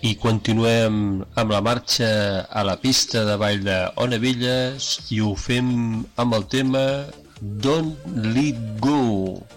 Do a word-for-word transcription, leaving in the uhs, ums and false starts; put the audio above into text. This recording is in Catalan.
I continuem amb la marxa a la pista de ball de Onevilles i ho fem amb el tema Don't Let Go.